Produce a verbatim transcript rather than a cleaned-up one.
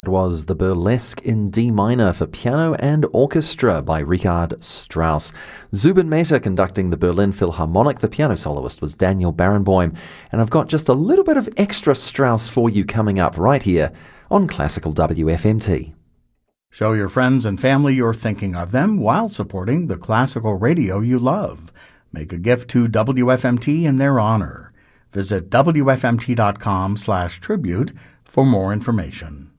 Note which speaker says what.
Speaker 1: That was the Burlesque in D minor for piano and orchestra by Richard Strauss. Zubin Mehta conducting the Berlin Philharmonic. The piano soloist was Daniel Barenboim. And I've got just a little bit of extra Strauss for you coming up right here on Classical W F M T.
Speaker 2: Show your friends and family you're thinking of them while supporting the classical radio you love. Make a gift to W F M T in their honor. Visit W F M T dot com slash tribute for more information.